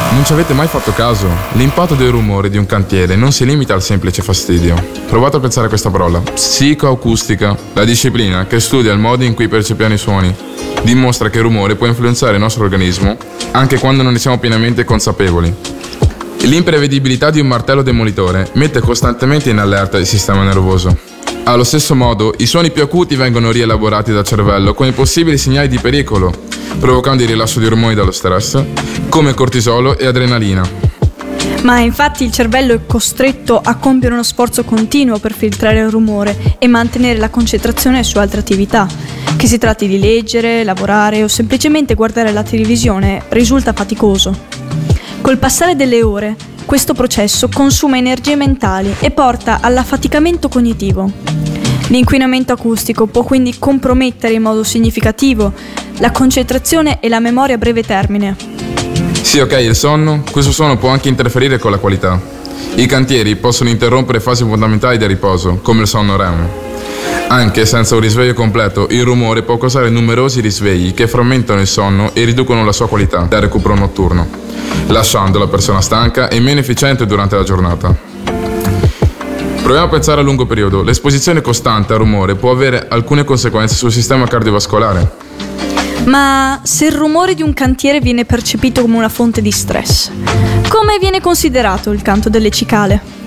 Non ci avete mai fatto caso? L'impatto del rumore di un cantiere non si limita al semplice fastidio. Provate a pensare a questa parola: psicoacustica. La disciplina, che studia il modo in cui percepiamo i suoni, dimostra che il rumore può influenzare il nostro organismo anche quando non ne siamo pienamente consapevoli. L'imprevedibilità di un martello demolitore mette costantemente in allerta il sistema nervoso. Allo stesso modo, i suoni più acuti vengono rielaborati dal cervello come possibili segnali di pericolo, provocando il rilascio di ormoni dallo stress, come cortisolo e adrenalina. Ma infatti il cervello è costretto a compiere uno sforzo continuo per filtrare il rumore e mantenere la concentrazione su altre attività. Che si tratti di leggere, lavorare o semplicemente guardare la televisione, risulta faticoso. Col passare delle ore, questo processo consuma energie mentali e porta all'affaticamento cognitivo. L'inquinamento acustico può quindi compromettere in modo significativo la concentrazione e la memoria a breve termine. Sì, ok, il sonno. Questo suono può anche interferire con la qualità. I cantieri possono interrompere fasi fondamentali del riposo, come il sonno REM. Anche senza un risveglio completo, il rumore può causare numerosi risvegli che frammentano il sonno e riducono la sua qualità del recupero notturno, lasciando la persona stanca e meno efficiente durante la giornata. Proviamo a pensare a lungo periodo. L'esposizione costante al rumore può avere alcune conseguenze sul sistema cardiovascolare. Ma se il rumore di un cantiere viene percepito come una fonte di stress, come viene considerato il canto delle cicale?